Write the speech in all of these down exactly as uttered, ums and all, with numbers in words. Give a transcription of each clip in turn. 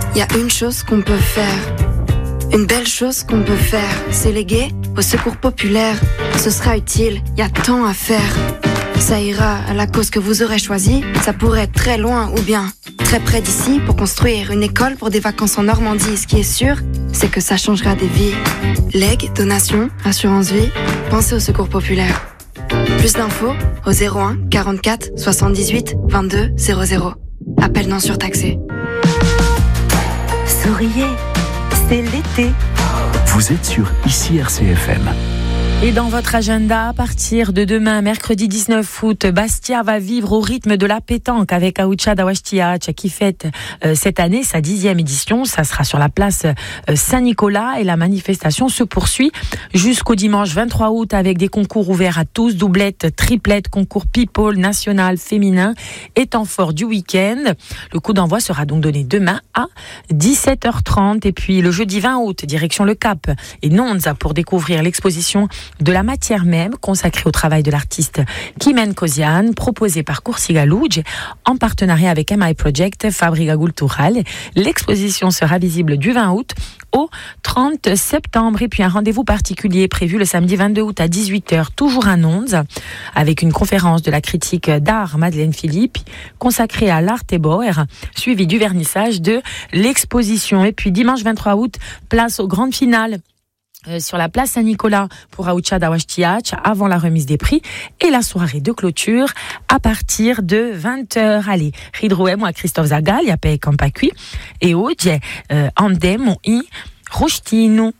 y a une chose qu'on peut faire. Une belle chose qu'on peut faire, c'est léguer au secours populaire. Ce sera utile, y a tant à faire. Ça ira à la cause que vous aurez choisie. Ça pourrait être très loin ou bien très près d'ici pour construire une école pour des vacances en Normandie. Ce qui est sûr, c'est que ça changera des vies. Legs, donations, assurance vie, pensez au secours populaire. Plus d'infos au zéro un quarante-quatre soixante-dix-huit vingt-deux zéro zéro. Appel non surtaxé. Souriez, c'est l'été. Vous êtes sur Ici R C F M. Et dans votre agenda, à partir de demain, mercredi dix-neuf août, Bastia va vivre au rythme de la pétanque avec Aoucha Dawashtiach qui fête euh, cette année sa dixième édition. Ça sera sur la place euh, Saint-Nicolas et la manifestation se poursuit jusqu'au dimanche vingt-trois août avec des concours ouverts à tous, doublettes, triplettes, concours people, national, féminin et temps fort du week-end. Le coup d'envoi sera donc donné demain à dix-sept heures trente et puis le jeudi vingt août, direction le Cap et Nonza pour découvrir l'exposition de la matière même consacrée au travail de l'artiste Kimen Kozian, proposée par Kursiga Luge en partenariat avec M I Project Fabrica Cultural. L'exposition sera visible du vingt août au trente septembre et puis un rendez-vous particulier prévu le samedi vingt-deux août à dix-huit heures, toujours à Nonze, avec une conférence de la critique d'art Madeleine Philippe consacrée à l'art et boer, suivi du vernissage de l'exposition. Et puis dimanche vingt-trois août, place aux grandes finales. Euh, sur la place Saint-Nicolas pour Aoucha Dawashtiach avant la remise des prix et la soirée de clôture à partir de vingt heures. Allez, Ridroem ou Christophe Zagal, y a pas Campacui et Odje Andem ou I Rochtino.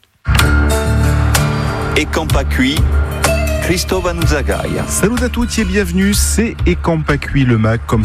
Et Campacui, Christophe Zagal. Salut à tous et bienvenue, c'est Ecampacui le Mac comme